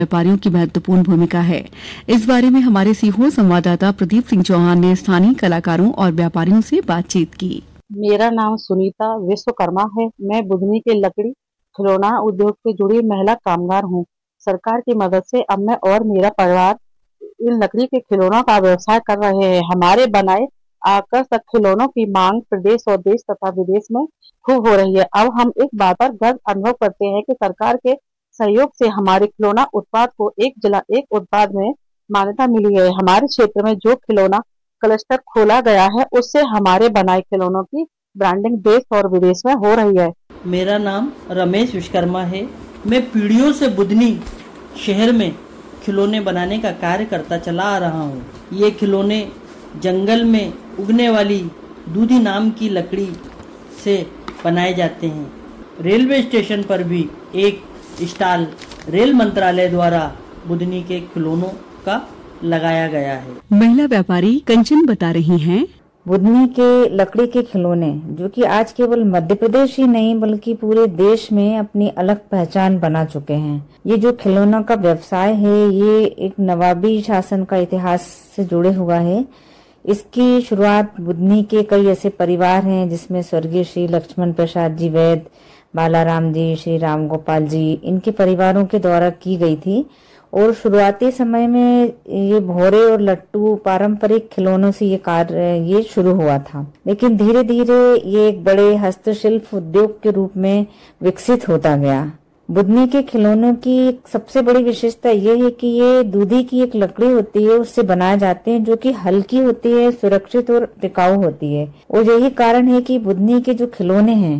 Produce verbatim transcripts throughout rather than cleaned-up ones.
व्यापारियों की महत्वपूर्ण भूमिका है। इस बारे में हमारे सीहोर संवाददाता प्रदीप सिंह चौहान ने स्थानीय कलाकारों और व्यापारियों से बातचीत की। मेरा नाम सुनीता विश्वकर्मा है। मैं बुधनी के लकड़ी खिलौना उद्योग से जुड़ी महिला कामगार हूँ। सरकार की मदद से अब मैं और मेरा परिवार इन लकड़ी के खिलौनों का व्यवसाय कर रहे हैं। हमारे बनाए आकर्षक खिलौनों की मांग प्रदेश और देश तथा विदेश में खूब हो रही है। अब हम एक बात पर गर्व अनुभव करते हैं कि सरकार के सहयोग से हमारे खिलौना उत्पाद को एक जिला एक उत्पाद में मान्यता मिली है। हमारे क्षेत्र में जो खिलौना क्लस्टर खोला गया है, उससे हमारे बनाए खिलौनों की ब्रांडिंग देश और विदेश में हो रही है। मेरा नाम रमेश विश्वकर्मा है। मैं पीढ़ियों से बुधनी शहर में खिलौने बनाने का कार्य करता चला आ रहा हूँ। ये खिलौने जंगल में उगने वाली दूधी नाम की लकड़ी से बनाए जाते हैं। रेलवे स्टेशन पर भी एक स्टॉल रेल मंत्रालय द्वारा बुधनी के खिलौनों का लगाया गया है। महिला व्यापारी कंचन बता रही हैं, बुधनी के लकड़ी के खिलौने जो कि आज केवल मध्य प्रदेश ही नहीं बल्कि पूरे देश में अपनी अलग पहचान बना चुके हैं। ये जो खिलौना का व्यवसाय है, ये एक नवाबी शासन का इतिहास से जुड़े हुआ है। इसकी शुरुआत बुधनी के कई ऐसे परिवार हैं जिसमें स्वर्गीय श्री लक्ष्मण प्रसाद जी वैद, बालाराम जी, श्री राम गोपाल जी, इनके परिवारों के द्वारा की गई थी। और शुरुआती समय में ये भौरे और लट्टू पारंपरिक खिलौनों से ये कार्य ये शुरू हुआ था, लेकिन धीरे धीरे ये एक बड़े हस्तशिल्प उद्योग के रूप में विकसित होता गया। बुधनी के खिलौनों की सबसे बड़ी विशेषता ये है कि ये दूधी की एक लकड़ी होती है, उससे बनाए जाते हैं, जो कि हल्की होती है, सुरक्षित और टिकाऊ होती है। और यही कारण है कि बुधनी के जो खिलौने हैं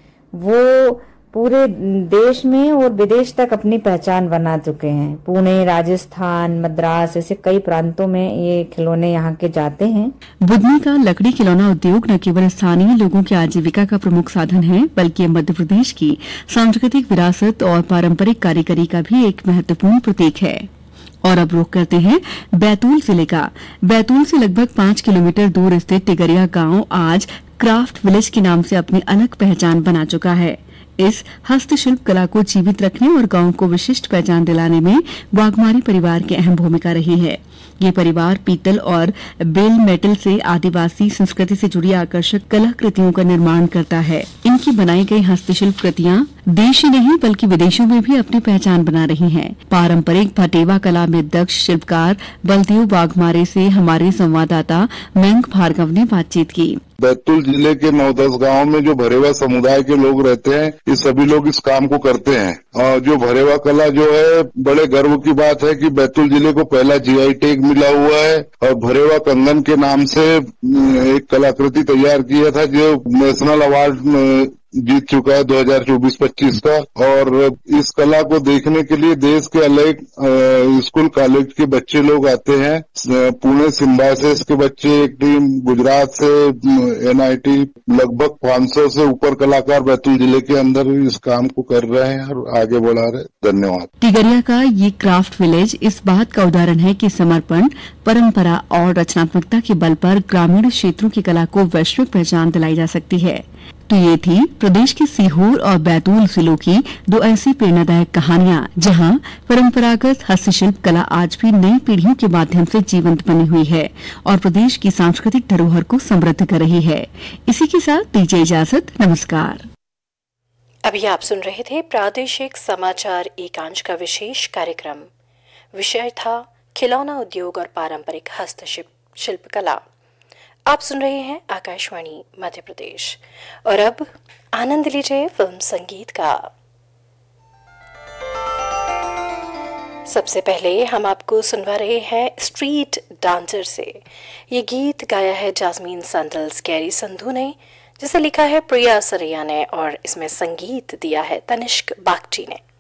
वो पूरे देश में और विदेश तक अपनी पहचान बना चुके हैं। पुणे, राजस्थान, मद्रास ऐसे कई प्रांतों में ये खिलौने यहाँ के जाते हैं। बुधनी का लकड़ी खिलौना उद्योग न केवल स्थानीय लोगों की आजीविका का प्रमुख साधन है, बल्कि मध्य प्रदेश की सांस्कृतिक विरासत और पारंपरिक कारीगरी का भी एक महत्वपूर्ण प्रतीक है। और अब रुख करते हैं बैतूल जिले का। बैतूल से लगभग पांच किलोमीटर दूर स्थित टिगरिया गांव आज क्राफ्ट विलेज के नाम से अपनी अलग पहचान बना चुका है। इस हस्तशिल्प कला को जीवित रखने और गांव को विशिष्ट पहचान दिलाने में वाघमारी परिवार की अहम भूमिका रही है। ये परिवार पीतल और बेल मेटल से आदिवासी संस्कृति से जुड़ी आकर्षक कलाकृतियों का निर्माण करता है। इनकी बनाई गई हस्तशिल्प कृतियां देश ही नहीं बल्कि विदेशों में भी अपनी पहचान बना रही हैं। पारंपरिक भटेवा कला में दक्ष शिल्पकार बलदेव वाघमारे से हमारे संवाददाता मयंक भार्गव ने बातचीत की। बैतूल जिले के नौ दस गाँव में जो भरेवा समुदाय के लोग रहते हैं, ये सभी लोग इस काम को करते हैं। और जो भरेवा कला जो है, बड़े गर्व की बात है कि बैतूल जिले को पहला जीआई टैग मिला हुआ है। और भरेवा कंगन के नाम से एक कलाकृति तैयार किया था जो नेशनल अवार्ड जीत चुका है दो हज़ार चौबीस पच्चीस का। और इस कला को देखने के लिए देश के अलग स्कूल कॉलेज के बच्चे लोग आते हैं। पुणे सिम्बायसिस के बच्चे एक टीम, गुजरात से एनआईटी, लगभग पाँच सौ से ऊपर कलाकार बैतूल जिले के अंदर इस काम को कर रहे हैं और आगे बढ़ा रहे। धन्यवाद। टिगरिया का ये क्राफ्ट विलेज इस बात का उदाहरण है कि समर्पण, परंपरा और रचनात्मकता के बल पर ग्रामीण क्षेत्रों की कला को वैश्विक पहचान दिलाई जा सकती है। तो ये थी प्रदेश के सीहोर और बैतूल जिलों की दो ऐसी प्रेरणादायक कहानियां जहां परंपरागत हस्तशिल्प कला आज भी नई पीढ़ियों के माध्यम से जीवंत बनी हुई है और प्रदेश की सांस्कृतिक धरोहर को समृद्ध कर रही है। इसी के साथ दीजिए इजाजत। नमस्कार। अभी आप सुन रहे थे प्रादेशिक समाचार एकांश का विशेष कार्यक्रम। विषय था खिलौना उद्योग और पारंपरिक हस्तशिल्प शिल्प कला। आप सुन रहे हैं आकाशवाणी मध्य प्रदेश और अब आनंद लीजिए फिल्म संगीत का। सबसे पहले हम आपको सुनवा रहे हैं स्ट्रीट डांसर से। ये गीत गाया है जास्मीन सैंडल्स कैरी संधू ने, जिसे लिखा है प्रिया सरैया ने और इसमें संगीत दिया है तनिष्क बागची ने।